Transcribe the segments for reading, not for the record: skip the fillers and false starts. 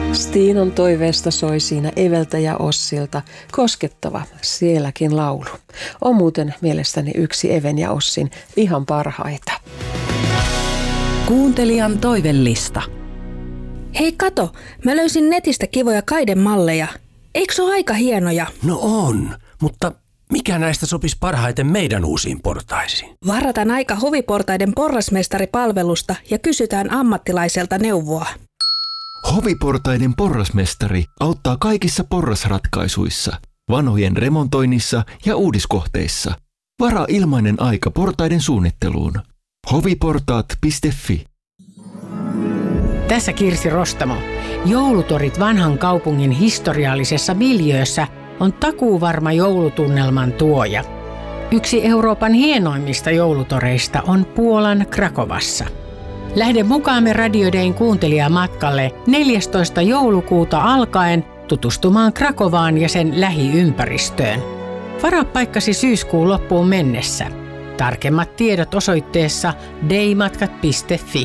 Stiinan toiveesta soi siinä Eveltä ja Ossilta koskettava sielläkin laulu. On muuten mielestäni yksi Even ja Ossin ihan parhaita. Kuuntelijan toivellista. Hei kato, mä löysin netistä kivoja kaidemalleja. Eikö se ole aika hienoja? No on, mutta mikä näistä sopisi parhaiten meidän uusiin portaisiin? Varataan aika Hoviportaiden porrasmestaripalvelusta ja kysytään ammattilaiselta neuvoa. Hoviportaiden porrasmestari auttaa kaikissa porrasratkaisuissa, vanhojen remontoinnissa ja uudiskohteissa. Varaa ilmainen aika portaiden suunnitteluun. hoviportaat.fi. Tässä Kirsi Rostamo. Joulutorit vanhan kaupungin historiallisessa miljöössä on takuuvarma joulutunnelman tuoja. Yksi Euroopan hienoimmista joulutoreista on Puolan Krakovassa. Lähde mukaamme Radio Dayn kuuntelijamatkalle 14. joulukuuta alkaen tutustumaan Krakovaan ja sen lähiympäristöön. Varaa paikkasi syyskuun loppuun mennessä. Tarkemmat tiedot osoitteessa daymatkat.fi.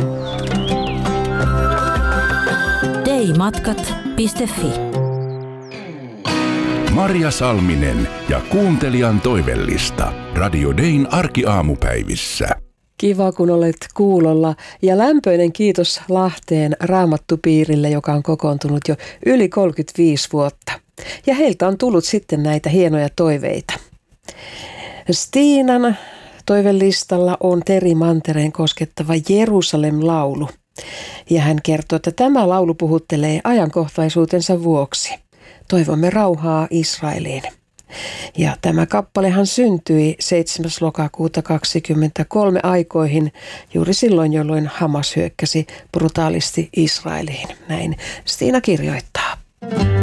daymatkat.fi. Marja Salminen ja kuuntelijan toivellista Radio Dayn arkiaamupäivissä. Kiva, kun olet kuulolla ja lämpöinen kiitos Lahteen Raamattupiirille, joka on kokoontunut jo yli 35 vuotta. Ja heiltä on tullut sitten näitä hienoja toiveita. Stiinan toivelistalla on Teri Mantereen koskettava Jerusalem-laulu. Ja hän kertoo, että tämä laulu puhuttelee ajankohtaisuutensa vuoksi. Toivomme rauhaa Israeliin. Ja tämä kappalehan syntyi 7. lokakuuta 2023 aikoihin, juuri silloin, jolloin Hamas hyökkäsi brutaalisti Israeliin. Näin Stiina kirjoittaa.